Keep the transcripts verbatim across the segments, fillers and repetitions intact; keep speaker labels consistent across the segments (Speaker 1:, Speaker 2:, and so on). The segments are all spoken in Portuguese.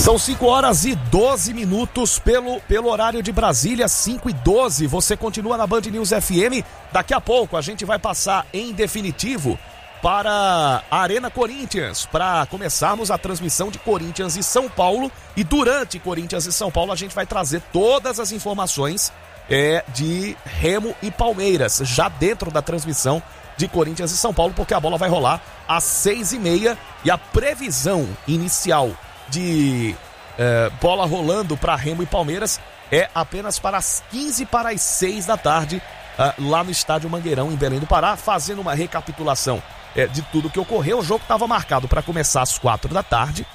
Speaker 1: São cinco horas e doze minutos pelo, pelo horário de Brasília, cinco e doze. Você continua na Band News F M. Daqui a pouco a gente vai passar em definitivo para a Arena Corinthians, para começarmos a transmissão de Corinthians e São Paulo. E durante Corinthians e São Paulo a gente vai trazer todas as informações é, de Remo e Palmeiras, já dentro da transmissão de Corinthians e São Paulo, porque a bola vai rolar às seis e meia e a previsão inicial de eh, bola rolando para Remo e Palmeiras é apenas para as quinze para as seis da tarde, eh, lá no Estádio Mangueirão, em Belém do Pará. Fazendo uma recapitulação eh, de tudo que ocorreu. O jogo estava marcado para começar às quatro da tarde,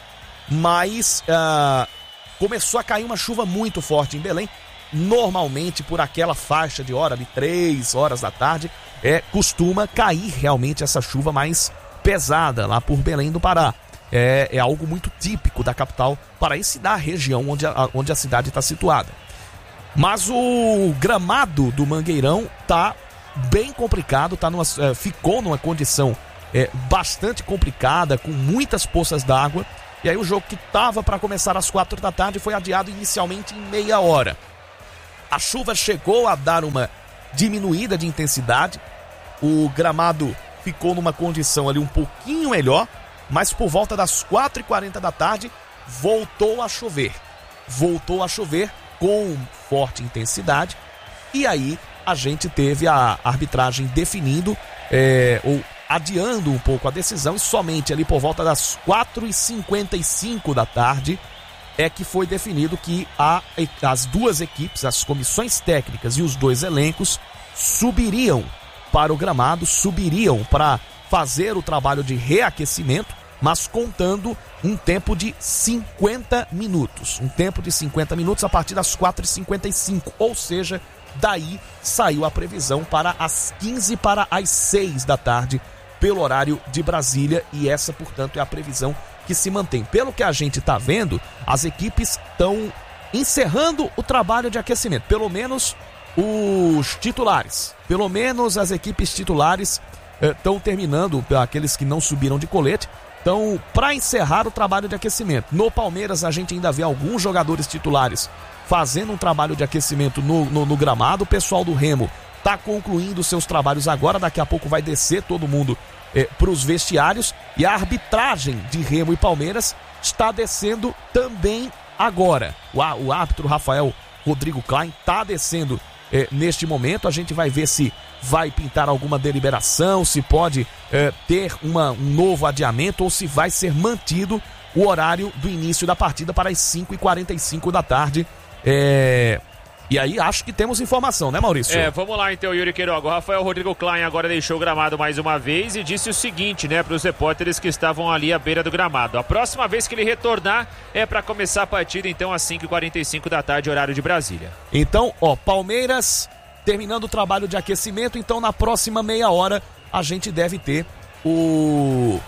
Speaker 1: mas eh, começou a cair uma chuva muito forte em Belém. Normalmente por aquela faixa de hora de três horas da tarde é, costuma cair realmente essa chuva mais pesada lá por Belém do Pará. É, é algo muito típico da capital paraense e da região onde a, onde a cidade está situada. Mas o gramado do Mangueirão tá bem complicado, tá numa, é, ficou numa condição é, bastante complicada, com muitas poças d'água. E aí o jogo que estava para começar às quatro da tarde foi adiado inicialmente em meia hora. A chuva chegou a dar uma diminuída de intensidade, o gramado ficou numa condição ali um pouquinho melhor, mas por volta das quatro e quarenta da tarde voltou a chover. Voltou a chover com forte intensidade, e aí a gente teve a arbitragem definindo, é, ou adiando um pouco a decisão, e somente ali por volta das quatro e cinquenta e cinco da tarde é que foi definido que a, as duas equipes, as comissões técnicas e os dois elencos subiriam para o gramado, subiriam para fazer o trabalho de reaquecimento, mas contando um tempo de cinquenta minutos. Um tempo de cinquenta minutos a partir das quatro e cinquenta e cinco, ou seja, daí saiu a previsão para as quinze para as seis da tarde, pelo horário de Brasília, e essa, portanto, é a previsão que se mantém. Pelo que a gente está vendo, as equipes estão encerrando o trabalho de aquecimento, pelo menos os titulares, pelo menos as equipes titulares estão eh, terminando, aqueles que não subiram de colete, então, para encerrar o trabalho de aquecimento. No Palmeiras a gente ainda vê alguns jogadores titulares fazendo um trabalho de aquecimento no, no, no gramado. O pessoal do Remo está concluindo seus trabalhos agora, daqui a pouco vai descer todo mundo eh, para os vestiários, e a arbitragem de Remo e Palmeiras está descendo também agora. O, o árbitro Rafael Rodrigo Klein está descendo eh, neste momento. A gente vai ver se vai pintar alguma deliberação, se pode eh, ter uma, um novo adiamento, ou se vai ser mantido o horário do início da partida para as cinco e quarenta e cinco da tarde. É... E aí acho que temos informação, né, Maurício?
Speaker 2: É, vamos lá então, Yuri Queiroga. O Rafael Rodrigo Klein agora deixou o gramado mais uma vez e disse o seguinte, né, para os repórteres que estavam ali à beira do gramado: a próxima vez que ele retornar é para começar a partida, então, às cinco e quarenta e cinco da tarde, horário de Brasília.
Speaker 1: Então, ó, Palmeiras terminando o trabalho de aquecimento, então na próxima meia hora a gente deve ter o...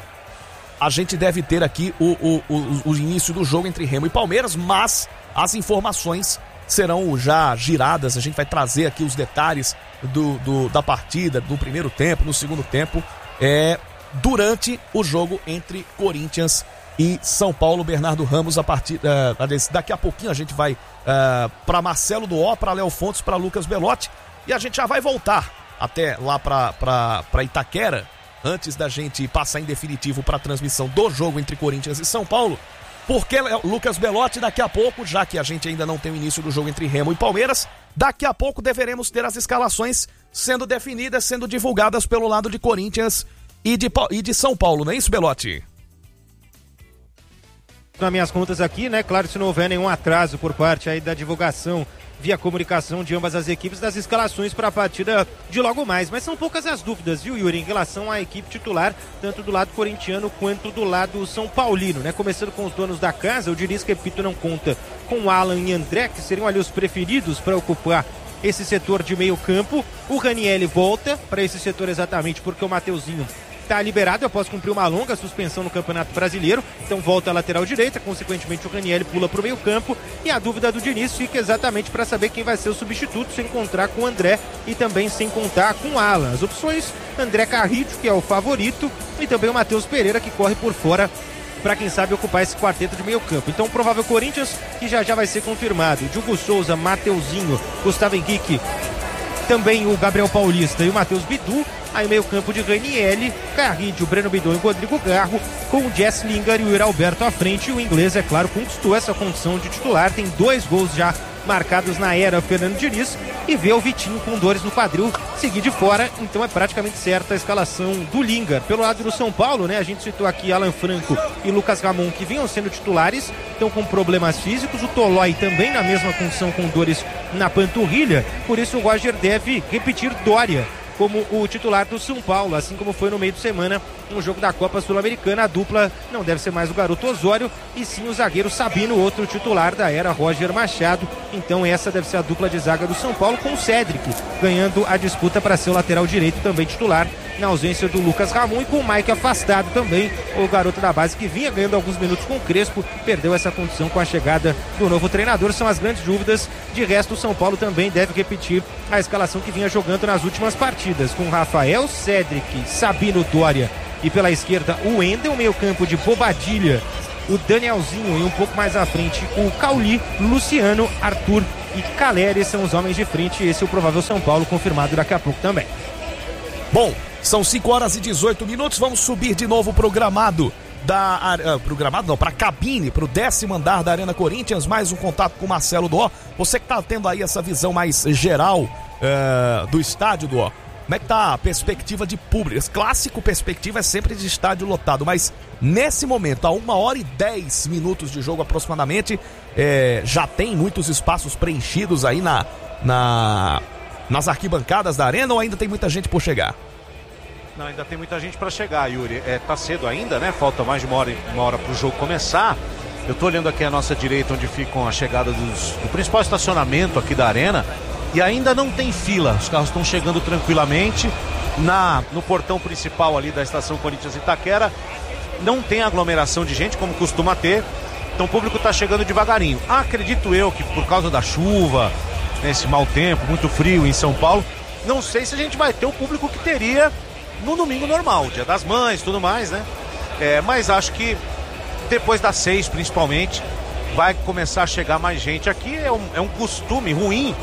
Speaker 1: A gente deve ter aqui o, o, o, o início do jogo entre Remo e Palmeiras, mas as informações serão já giradas. A gente vai trazer aqui os detalhes do, do, da partida, do primeiro tempo, no segundo tempo, é, durante o jogo entre Corinthians e São Paulo. Bernardo Ramos, a partir uh, daqui a pouquinho a gente vai uh, para Marcelo Duó, para Léo Fontes, para Lucas Belotti, e a gente já vai voltar até lá para Itaquera, antes da gente passar em definitivo para a transmissão do jogo entre Corinthians e São Paulo. Porque Lucas Belotti, daqui a pouco, já que a gente ainda não tem o início do jogo entre Remo e Palmeiras, daqui a pouco deveremos ter as escalações sendo definidas, sendo divulgadas pelo lado de Corinthians e de, e de São Paulo, não é isso, Belotti?
Speaker 3: Nas minhas contas aqui, né, claro, se não houver nenhum atraso por parte aí da divulgação via comunicação de ambas as equipes das escalações para a partida de logo mais. Mas são poucas as dúvidas, viu, Yuri, em relação à equipe titular, tanto do lado corintiano quanto do lado são paulino, né? Começando com os donos da casa, o Diniz, repito, não conta com Alan e André, que seriam ali os preferidos para ocupar esse setor de meio campo. O Ranieri volta para esse setor exatamente porque o Mateuzinho está liberado após cumprir uma longa suspensão no Campeonato Brasileiro, então volta à lateral direita, consequentemente o Ranieri pula para o meio campo, e a dúvida do Diniz fica exatamente para saber quem vai ser o substituto, sem encontrar com o André e também sem contar com o Alan. As opções: André Carrillo, que é o favorito, e também o Matheus Pereira, que corre por fora para quem sabe ocupar esse quarteto de meio campo. Então o provável Corinthians, que já já vai ser confirmado: Diogo Souza, Mateuzinho, Gustavo Henrique, também o Gabriel Paulista e o Matheus Bidu. Aí meio campo de Ranieri, Carrillo, Breno Bidon e Rodrigo Garro, com o Jess Lingard e o Yuri Alberto à frente. E o inglês, é claro, conquistou essa condição de titular, tem dois gols já marcados na era Fernando Diniz, e vê o Vitinho com dores no quadril seguir de fora. Então é praticamente certa a escalação do Lingard. Pelo lado do São Paulo, né, a gente citou aqui Alan Franco e Lucas Ramon, que vinham sendo titulares, estão com problemas físicos. O Tolói também na mesma condição, com dores na panturrilha. Por isso o Roger deve repetir Dória como o titular do São Paulo, assim como foi no meio de semana no jogo da Copa Sul-Americana. A dupla não deve ser mais o garoto Osório, e sim o zagueiro Sabino, outro titular da era Roger Machado. Então essa deve ser a dupla de zaga do São Paulo, com o Cédric ganhando a disputa para ser o lateral direito, também titular, na ausência do Lucas Ramon, e com o Mike afastado também, o garoto da base que vinha ganhando alguns minutos com o Crespo, perdeu essa condição com a chegada do novo treinador. São as grandes dúvidas. De resto, o São Paulo também deve repetir a escalação que vinha jogando nas últimas partidas, com Rafael, Cédric, Sabino, Dória e pela esquerda o Wendel, meio campo de Bobadilha, o Danielzinho, e um pouco mais à frente o Cauli, Luciano, Arthur e Caleri são os homens de frente. Esse é o provável São Paulo, confirmado daqui a pouco também.
Speaker 1: Bom, são cinco horas e dezoito minutos, vamos subir de novo pro gramado da uh, pro gramado não, pra cabine, pro décimo andar da Arena Corinthians. Mais um contato com o Marcelo Duó. Você que tá tendo aí essa visão mais geral uh, do estádio, Duó, como é que tá a perspectiva de público? Esse clássico perspectiva é sempre de estádio lotado, mas nesse momento, a uma hora e dez minutos de jogo aproximadamente, é, já tem muitos espaços preenchidos aí na, na, nas arquibancadas da Arena, ou ainda tem muita gente por chegar?
Speaker 4: Não, ainda tem muita gente para chegar, Yuri. É, tá cedo ainda, né? Falta mais de uma hora, uma hora pro jogo começar. Eu tô olhando aqui a nossa direita, onde ficam a chegada dos, do principal estacionamento aqui da Arena, e ainda não tem fila. Os carros estão chegando tranquilamente. Na, no portão principal ali da estação Corinthians Itaquera, não tem aglomeração de gente como costuma ter. Então o público está chegando devagarinho. Ah, acredito eu que por causa da chuva, nesse mau tempo, muito frio em São Paulo, não sei se a gente vai ter o público que teria no domingo normal, Dia das Mães, tudo mais, né? É, mas acho que depois das seis, principalmente, vai começar a chegar mais gente aqui. É um, é um costume ruim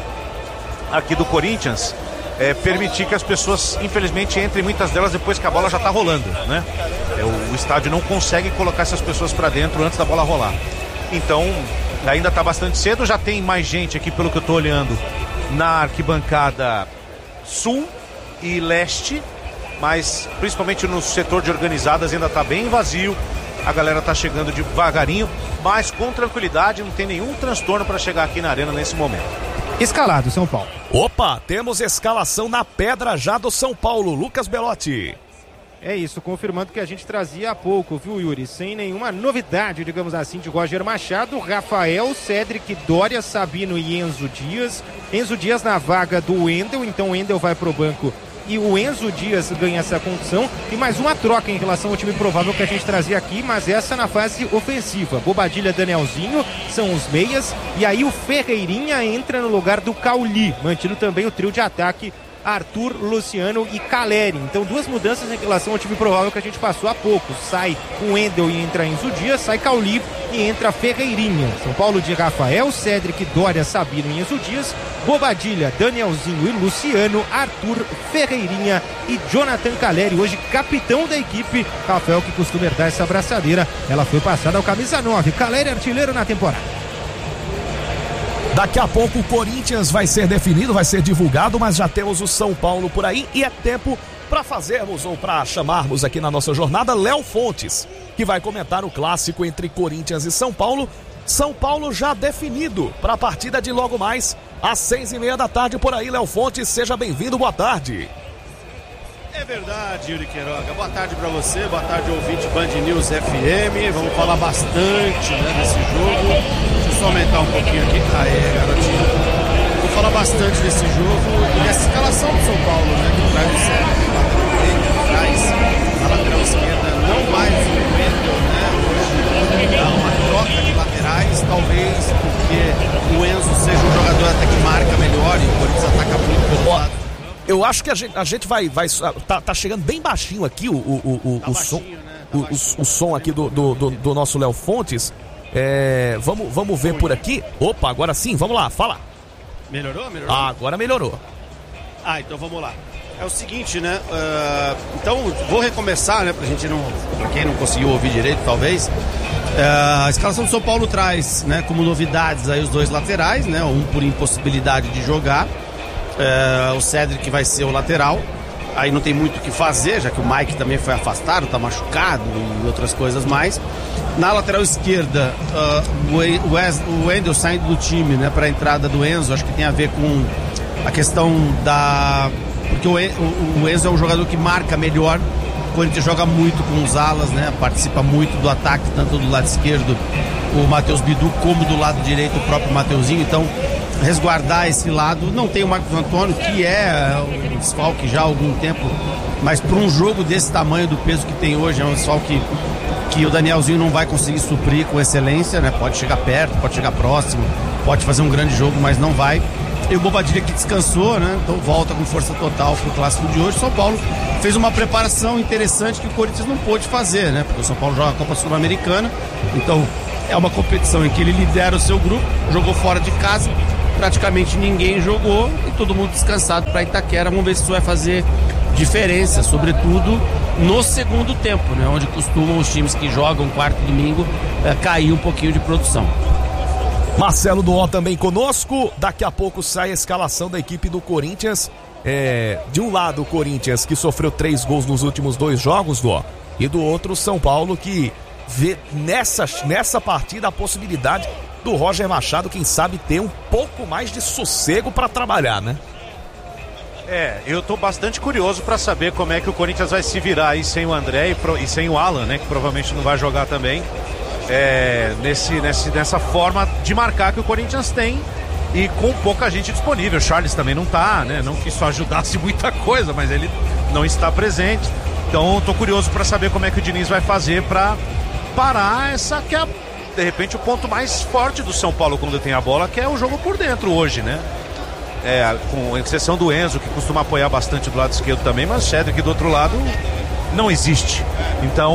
Speaker 4: aqui do Corinthians, é, permitir que as pessoas, infelizmente, entrem, muitas delas depois que a bola já tá rolando, né? É, o, o estádio não consegue colocar essas pessoas para dentro antes da bola rolar. Então, ainda tá bastante cedo. Já tem mais gente aqui, pelo que eu tô olhando, na arquibancada sul e leste, mas principalmente no setor de organizadas ainda tá bem vazio. A galera tá chegando devagarinho, mas com tranquilidade, não tem nenhum transtorno para chegar aqui na Arena nesse momento.
Speaker 3: Escalado, São Paulo.
Speaker 1: Opa, temos escalação na pedra já do São Paulo. Lucas Belotti.
Speaker 3: É isso, confirmando que a gente trazia há pouco, viu, Yuri? Sem nenhuma novidade, digamos assim, de Roger Machado. Rafael, Cédric, Dória, Sabino e Enzo Dias. Enzo Dias na vaga do Wendel, então o Wendel vai pro banco e o Enzo Dias ganha essa condição. E mais uma troca em relação ao time provável que a gente trazia aqui, mas essa na fase ofensiva. Bobadilha, Danielzinho são os meias, e aí o Ferreirinha entra no lugar do Cauli, mantido também o trio de ataque Arthur, Luciano e Caleri. Então duas mudanças em relação ao time provável que a gente passou há pouco. Sai o Wendel e entra Enzo Dias, sai Cauli e entra Ferreirinha. São Paulo de Rafael, Cédric, Dória, Sabino e Enzo Dias, Bobadilha, Danielzinho e Luciano, Arthur, Ferreirinha e Jonathan Caleri, hoje capitão da equipe. Rafael, que costuma herdar essa abraçadeira, ela foi passada ao camisa nove. Caleri, artilheiro na temporada.
Speaker 1: Daqui a pouco o Corinthians vai ser definido, vai ser divulgado, mas já temos o São Paulo por aí, e é tempo para fazermos ou para chamarmos aqui na nossa jornada Léo Fontes, que vai comentar o clássico entre Corinthians e São Paulo. São Paulo já definido para a partida de logo mais às seis e meia da tarde por aí. Léo Fontes, seja bem-vindo, boa tarde.
Speaker 5: É verdade, Yuri Queiroga. Boa tarde para você, boa tarde, ouvinte Band News F M. Vamos falar bastante, né, desse jogo. Deixa eu só aumentar um pouquinho aqui. Ah, é, garotinho. Vou falar bastante desse jogo e dessa escalação do São Paulo, né, que traz o Sérgio, que lateral direito, que traz a lateral esquerda, não mais o Wendel, né? Hoje dá uma troca de laterais, talvez porque o Enzo seja um jogador até que marca melhor e o Corinthians ataca muito pelo lado.
Speaker 1: Eu acho que a gente, a gente vai, vai tá, tá chegando bem baixinho aqui o, o, o,
Speaker 5: tá
Speaker 1: o
Speaker 5: baixinho,
Speaker 1: som.
Speaker 5: Né?
Speaker 1: o, o, o som aqui do, do, do, do nosso Léo Fontes. É, vamos, vamos ver por aqui. Opa, agora sim, vamos lá, fala.
Speaker 5: Melhorou? Melhorou?
Speaker 1: Ah, agora melhorou.
Speaker 5: Ah, então vamos lá. É o seguinte, né? Uh, então, vou recomeçar, né? Pra gente não. Pra quem não conseguiu ouvir direito, talvez. Uh, a escalação do São Paulo traz, né? Como novidades aí os dois laterais, né? Um por impossibilidade de jogar. Uh, o Cedric vai ser o lateral. Aí não tem muito o que fazer, já que o Mike também foi afastado, tá machucado e outras coisas mais. Na lateral esquerda, uh, o, Wes, o Wendel saindo do time, né? Pra entrada do Enzo, acho que tem a ver com a questão da... Porque o, o, o Enzo é um jogador que marca melhor. O Corinthians joga muito com os alas, né? Participa muito do ataque, tanto do lado esquerdo, o Matheus Bidu, como do lado direito, o próprio Mateuzinho. Então, resguardar esse lado. Não tem o Marcos Antônio, que é um desfalque já há algum tempo, mas para um jogo desse tamanho, do peso que tem hoje, é um desfalque que o Danielzinho não vai conseguir suprir com excelência, né? Pode chegar perto, pode chegar próximo, pode fazer um grande jogo, mas não vai. E o Bobadilha que descansou, né? Então volta com força total pro clássico de hoje. São Paulo fez uma preparação interessante que o Corinthians não pôde fazer, né? Porque o São Paulo joga a Copa Sul-Americana, então é uma competição em que ele lidera o seu grupo, jogou fora de casa, praticamente ninguém jogou e todo mundo descansado para Itaquera. Vamos ver se isso vai fazer diferença, sobretudo no segundo tempo, né? Onde costumam os times que jogam quarto e domingo é, cair um pouquinho de produção.
Speaker 1: Marcelo Duó também conosco. Daqui a pouco sai a escalação da equipe do Corinthians. É, de um lado o Corinthians, que sofreu três gols nos últimos dois jogos, Duó, e do outro o São Paulo, que vê nessa, nessa partida a possibilidade do Roger Machado, quem sabe, ter um pouco mais de sossego para trabalhar, né?
Speaker 4: É, eu tô bastante curioso para saber como é que o Corinthians vai se virar aí sem o André e, pro, e sem o Alan, né? Que provavelmente não vai jogar também. É, nesse, nesse, nessa forma de marcar que o Corinthians tem e com pouca gente disponível. O Charles também não tá, né? Não que isso ajudasse muita coisa, mas ele não está presente. Então tô curioso para saber como é que o Diniz vai fazer para parar essa que é, de repente, o ponto mais forte do São Paulo quando tem a bola, que é o jogo por dentro hoje, né? É, com exceção do Enzo, que costuma apoiar bastante do lado esquerdo também, mas o Cedric do outro lado não existe. Então,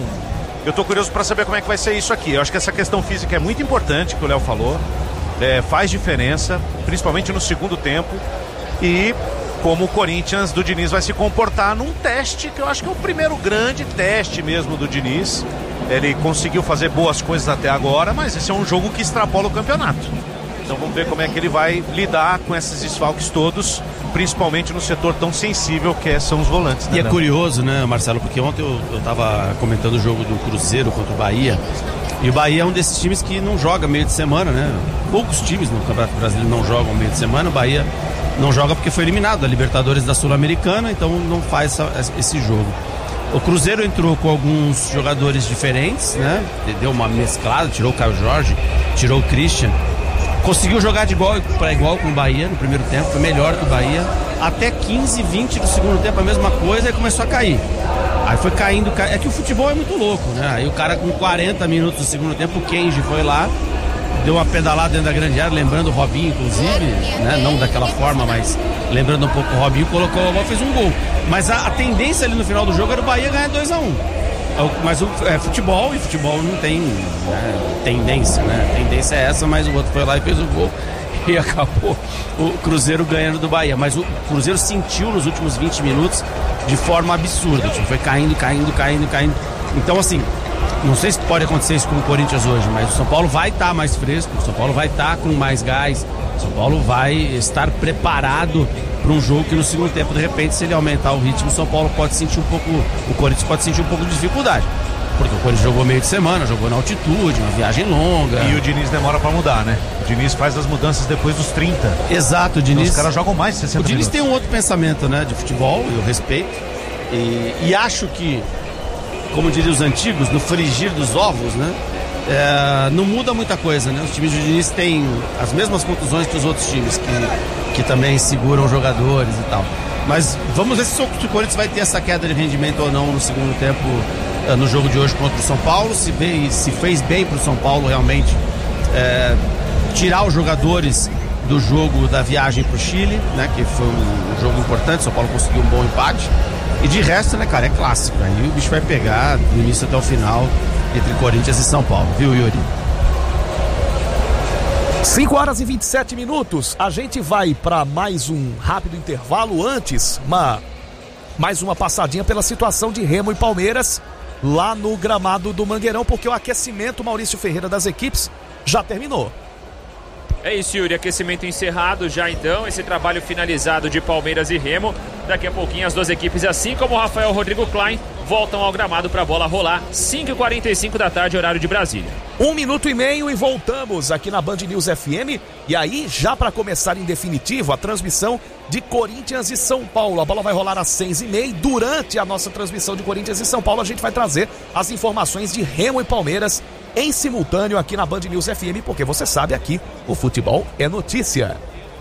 Speaker 4: eu tô curioso para saber como é que vai ser isso aqui. Eu acho que essa questão física é muito importante, que o Léo falou, é, faz diferença, principalmente no segundo tempo, e como o Corinthians do Diniz vai se comportar num teste, que eu acho que é o primeiro grande teste mesmo do Diniz. Ele conseguiu fazer boas coisas até agora, mas esse é um jogo que extrapola o campeonato. Então vamos ver como é que ele vai lidar com esses desfalques todos, principalmente no setor tão sensível que é, são os volantes. Né,
Speaker 5: e é
Speaker 4: Léo?
Speaker 5: curioso, né, Marcelo, porque ontem eu, eu tava comentando o jogo do Cruzeiro contra o Bahia, e o Bahia é um desses times que não joga meio de semana, né? Poucos times no Campeonato Brasileiro não jogam meio de semana. O Bahia não joga porque foi eliminado da Libertadores da Sul-Americana, então não faz essa, esse jogo. O Cruzeiro entrou com alguns jogadores diferentes, né? Deu uma mesclada, tirou o Caio Jorge, tirou o Christian. Conseguiu jogar de igual para igual com o Bahia no primeiro tempo, foi melhor que o Bahia. Até quinze, vinte do segundo tempo a mesma coisa, e começou a cair. Aí foi caindo, ca... é que o futebol é muito louco, né? Aí o cara com quarenta minutos do segundo tempo, o Kenji foi lá, deu uma pedalada dentro da grande área, lembrando o Robinho, inclusive, né? Não daquela forma, mas lembrando um pouco o Robinho, colocou a bola, fez um gol. Mas a, a tendência ali no final do jogo era o Bahia ganhar dois a um. Mas o é, futebol, e futebol não tem, né, tendência, né? A tendência é essa, mas o outro foi lá e fez o gol e acabou o Cruzeiro ganhando do Bahia. Mas o Cruzeiro sentiu nos últimos vinte minutos de forma absurda. Tipo, foi caindo, caindo, caindo, caindo. Então, assim, não sei se pode acontecer isso com o Corinthians hoje, mas o São Paulo vai estar tá mais fresco, o São Paulo vai estar tá com mais gás, o São Paulo vai estar preparado para um jogo que no segundo tempo, de repente, se ele aumentar o ritmo, o São Paulo pode sentir um pouco, o Corinthians pode sentir um pouco de dificuldade. Porque o Corinthians jogou meio de semana, jogou na altitude, uma viagem longa.
Speaker 4: E o Diniz demora para mudar, né? O Diniz faz as mudanças depois dos trinta.
Speaker 5: Exato, o Diniz.
Speaker 4: Então, os caras jogam mais de sessenta
Speaker 5: O Diniz
Speaker 4: minutos.
Speaker 5: tem um outro pensamento, né, de futebol, eu respeito. E, e acho que, como diriam os antigos, no frigir dos ovos, né? É, não muda muita coisa, né? Os times do Diniz têm as mesmas contusões que os outros times, que, que também seguram jogadores e tal. Mas vamos ver se o Corinthians vai ter essa queda de rendimento ou não no segundo tempo, no jogo de hoje contra o São Paulo. Se, veio, se fez bem para o São Paulo realmente é, tirar os jogadores do jogo da viagem para o Chile, né? Que foi um, um jogo importante. São Paulo conseguiu um bom empate. E de resto, né, cara, é clássico. Aí o bicho vai pegar do início até o final entre Corinthians e São Paulo, viu, Yuri?
Speaker 1: cinco horas e vinte e sete minutos. A gente vai para mais um rápido intervalo. Antes, uma, mais uma passadinha pela situação de Remo e Palmeiras lá no gramado do Mangueirão, porque o aquecimento, Maurício Ferreira, das equipes já terminou.
Speaker 2: É isso, Yuri, aquecimento encerrado já então, esse trabalho finalizado de Palmeiras e Remo. Daqui a pouquinho as duas equipes, assim como o Rafael Rodrigo Klein, voltam ao gramado para a bola rolar, cinco e quarenta e cinco da tarde, horário de Brasília.
Speaker 1: Um minuto e meio e voltamos aqui na Band News F M. E aí, já para começar em definitivo, a transmissão de Corinthians e São Paulo. A bola vai rolar às seis e meia. Durante a nossa transmissão de Corinthians e São Paulo, a gente vai trazer as informações de Remo e Palmeiras em simultâneo aqui na Band News F M, porque você sabe, aqui o futebol é notícia.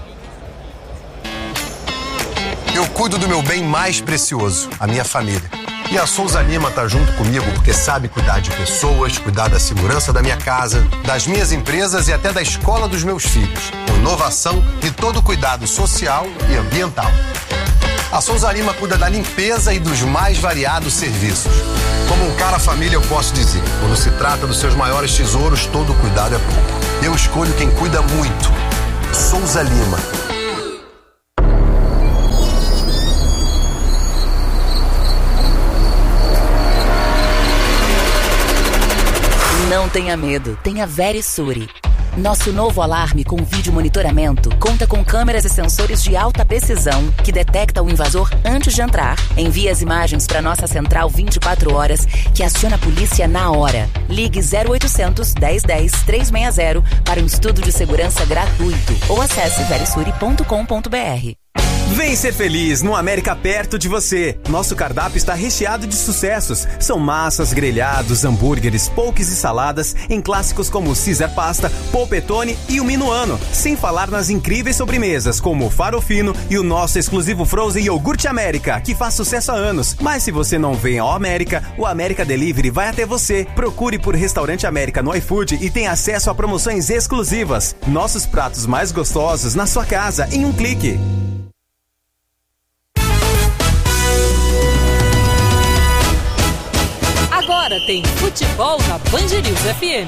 Speaker 6: Eu cuido do meu bem mais precioso, a minha família. E a Souza Lima tá junto comigo porque sabe cuidar de pessoas, cuidar da segurança da minha casa, das minhas empresas e até da escola dos meus filhos. Com inovação e todo cuidado social e ambiental. A Souza Lima cuida da limpeza e dos mais variados serviços. Como um cara família, eu posso dizer, quando se trata dos seus maiores tesouros, todo cuidado é pouco. Eu escolho quem cuida muito. Souza Lima.
Speaker 7: Não tenha medo, tenha Verisure. Nosso novo alarme com vídeo monitoramento conta com câmeras e sensores de alta precisão que detecta o invasor antes de entrar. Envia as imagens para nossa central vinte e quatro horas, que aciona a polícia na hora. Ligue zero oitocentos, dez dez, trezentos e sessenta para um estudo de segurança gratuito ou acesse verisure ponto com ponto br.
Speaker 8: Vem ser feliz no América perto de você. Nosso cardápio está recheado de sucessos. São massas, grelhados, hambúrgueres, poques e saladas em clássicos como o Caesar Pasta, polpetone e o Minuano. Sem falar nas incríveis sobremesas como o Farofino e o nosso exclusivo Frozen Iogurte América, que faz sucesso há anos. Mas se você não vem ao América, o América Delivery vai até você. Procure por Restaurante América no iFood e tenha acesso a promoções exclusivas. Nossos pratos mais gostosos na sua casa em um clique.
Speaker 9: Agora tem futebol na Band News F M.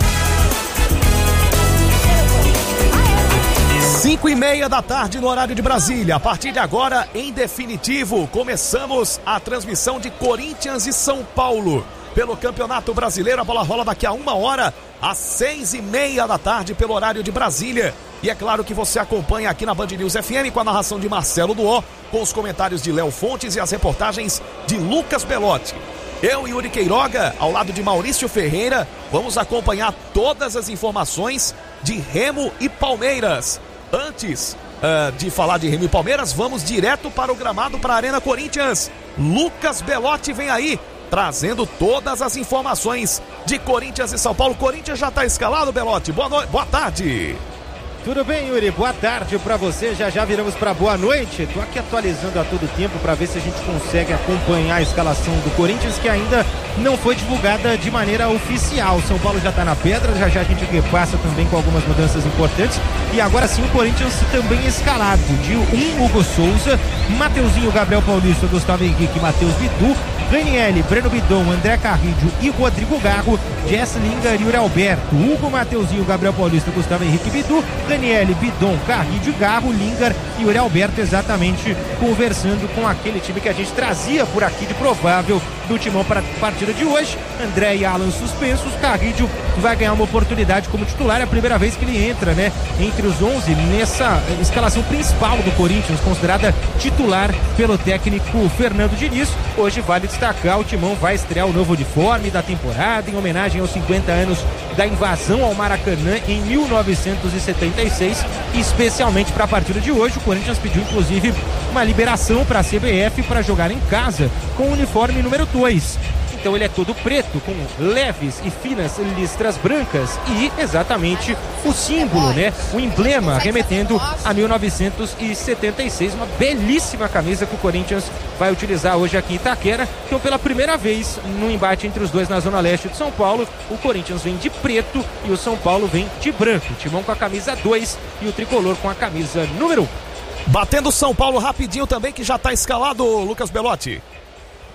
Speaker 1: Cinco e meia da tarde no horário de Brasília. A partir de agora, em definitivo, começamos a transmissão de Corinthians e São Paulo pelo Campeonato Brasileiro. A bola rola daqui a uma hora, às seis e meia da tarde, pelo horário de Brasília. E é claro que você acompanha aqui na Band News F M com a narração de Marcelo Duó, com os comentários de Léo Fontes e as reportagens de Lucas Belotti. Eu e Yuri Queiroga, ao lado de Maurício Ferreira, vamos acompanhar todas as informações de Remo e Palmeiras. Antes uh, de falar de Remo e Palmeiras, vamos direto para o gramado, para a Arena Corinthians. Lucas Belotti vem aí, trazendo todas as informações de Corinthians e São Paulo. Corinthians já está escalado, Belotti. Boa noite, boa tarde.
Speaker 3: Tudo bem, Yuri? Boa tarde pra você. Já já viramos pra boa noite. Tô aqui atualizando a todo tempo pra ver se a gente consegue acompanhar a escalação do Corinthians, que ainda não foi divulgada de maneira oficial. São Paulo já tá na pedra, já já a gente repassa também com algumas mudanças importantes. E agora sim o Corinthians também escalado. De um Hugo Souza, Mateuzinho, Gabriel Paulista, Gustavo Henrique, Matheus Bidu, Ranieri, Breno Bidon, André Carrillo e Rodrigo Garro, Jess Lingard e Yuri Alberto. Hugo, Mateuzinho, Gabriel Paulista, Gustavo Henrique, Bidu, Ranieri, Bidon, Carrillo, Garro, Lingard e Yuri Alberto, exatamente conversando com aquele time que a gente trazia por aqui de provável do timão para a partida de hoje. André e Alan suspensos, Carrillo vai ganhar uma oportunidade como titular, é a primeira vez que ele entra, né, entre os onze nessa escalação principal do Corinthians, considerada titular pelo técnico Fernando Diniz. Hoje vale destacar, o timão vai estrear o novo uniforme da temporada em homenagem aos cinquenta anos da invasão ao Maracanã em mil novecentos e setenta e seis, especialmente para a partida de hoje. O Corinthians pediu inclusive uma liberação para a C B F para jogar em casa com o uniforme número dois. Então ele é todo preto, com leves e finas listras brancas e exatamente o símbolo, né? O emblema remetendo a mil novecentos e setenta e seis. Uma belíssima camisa que o Corinthians vai utilizar hoje aqui em Itaquera. Então pela primeira vez no embate entre os dois na Zona Leste de São Paulo, o Corinthians vem de preto e o São Paulo vem de branco. O Timão com a camisa dois e o Tricolor com a camisa número um.
Speaker 1: Batendo São Paulo rapidinho também, que já está escalado, Lucas Belotti.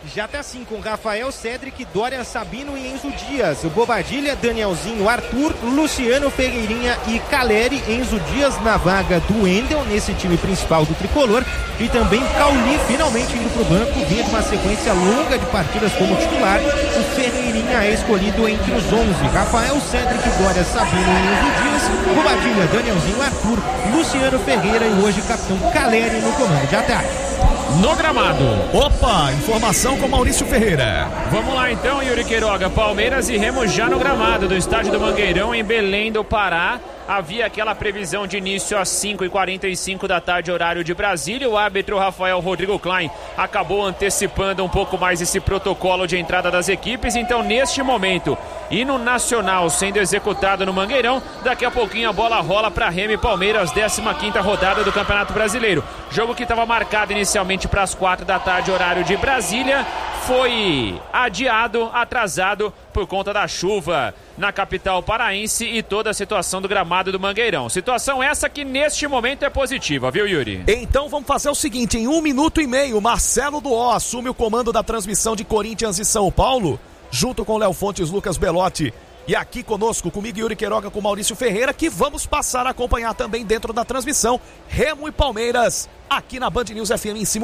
Speaker 3: Já tá assim, com Rafael, Cedric, Dória, Sabino e Enzo Dias. O Bobadilha, Danielzinho, Arthur, Luciano, Ferreirinha e Caleri. Enzo Dias na vaga do Wendel, nesse time principal do Tricolor. E também Cauli, finalmente indo pro banco, vinha de uma sequência longa de partidas como titular. O Ferreirinha é escolhido entre os onze. Rafael, Cedric, Dória, Sabino e Enzo Dias. Bobadilha, Danielzinho, Arthur, Luciano Ferreira e hoje capitão Caleri no comando de ataque.
Speaker 2: No gramado.
Speaker 1: Opa, informação com Maurício Ferreira.
Speaker 2: Vamos lá então, Yuri Queiroga. Palmeiras e Remo já no gramado do estádio do Mangueirão, em Belém do Pará. Havia aquela previsão de início às cinco e quarenta e cinco da tarde, horário de Brasília. O árbitro Rafael Rodrigo Klein acabou antecipando um pouco mais esse protocolo de entrada das equipes. Então, neste momento, hino nacional sendo executado no Mangueirão. Daqui a pouquinho a bola rola para Remo e Palmeiras, décima quinta rodada do Campeonato Brasileiro. Jogo que estava marcado inicialmente para as quatro da tarde, horário de Brasília, foi adiado, atrasado por conta da chuva na capital paraense e toda a situação do gramado do Mangueirão. Situação essa que neste momento é positiva, viu, Yuri?
Speaker 1: Então vamos fazer o seguinte, em um minuto e meio, Marcelo Duó assume o comando da transmissão de Corinthians e São Paulo, junto com Léo Fontes, Lucas Belotti. E aqui conosco, comigo Yuri Queiroga, com Maurício Ferreira, que vamos passar a acompanhar também dentro da transmissão Remo e Palmeiras, aqui na Band News F M em cima.